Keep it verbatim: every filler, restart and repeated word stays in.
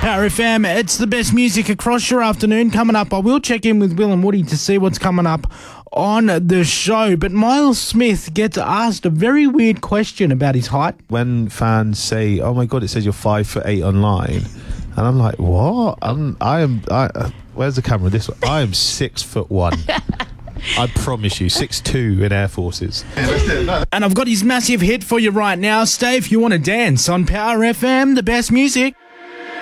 Power F M, it's the best music across your afternoon. Coming up, I will check in with Will and Woody to see what's coming up on the show. But Miles Smith gets asked a very weird question about his height. When fans say, "Oh my God, it says you're five foot eight online," and I'm like, "What?" I'm, I am. I, uh, where's the camera? This one. I am six foot one. I promise you, six two in Air Forces. And I've got his massive hit for you right now. Stay if you want to dance on Power F M, the best music.